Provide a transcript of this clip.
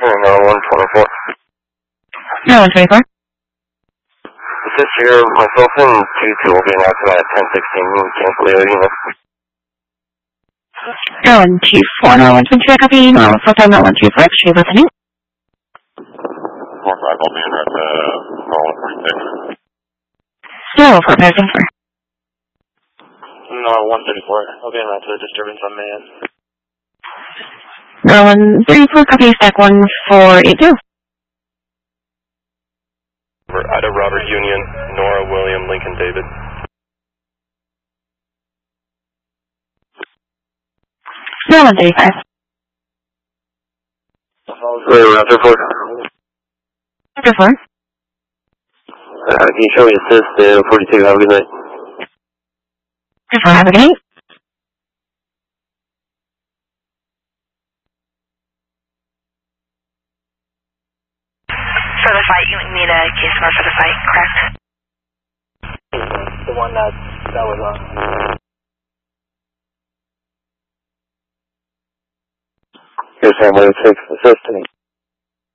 No, 124. No, 124. Is this here? Myself and Q2 will be announced at 10:16. You can cancel the other unit. No, 124. No, 124. Copy. No, full time. No, 124. Extra listening. 45, I'll be in at 146. No, for passing for. No, 134. I'll be in at disturbance on man. No, 134. Copy. Stack 1482. Ida Robert Union, Nora William Lincoln David. No, 135. Raptor 4. Raptor 4. Can you show me assist 42? Have a good night. Raptor 4, have a good night. For the fight, you need a case number for the fight, correct? The one that was on. Here's Hamlet 6, assist me.